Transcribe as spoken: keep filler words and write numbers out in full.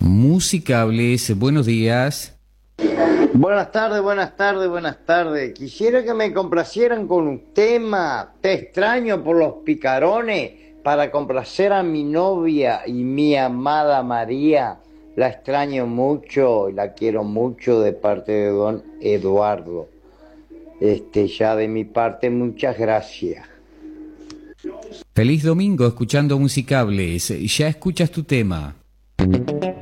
Musicables, buenos días. Buenas tardes, buenas tardes, buenas tardes. Quisiera que me complacieran con un tema. Te extraño por los picarones para complacer a mi novia y mi amada María. La extraño mucho y la quiero mucho de parte de don Eduardo. Este, ya de mi parte, muchas gracias. Feliz domingo escuchando Musicables. Ya escuchas tu tema.